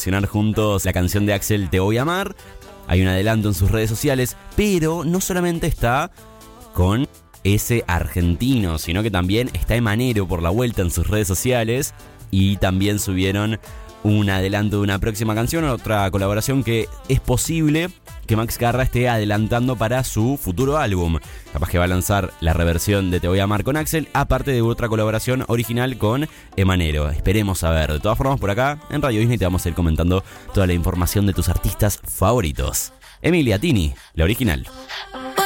promocionar juntos la canción de Axel Te Voy a Amar. Hay un adelanto en sus redes sociales, pero no solamente está con ese argentino, sino que también está Emanero por la vuelta en sus redes sociales y también subieron un adelanto de una próxima canción, otra colaboración que es posible que Max Garra esté adelantando para su futuro álbum. Capaz que va a lanzar la reversión de Te Voy a Amar con Axel, aparte de otra colaboración original con Emanero. Esperemos a ver. De todas formas, por acá en Radio Disney te vamos a ir comentando toda la información de tus artistas favoritos. Emilia Tini, la original.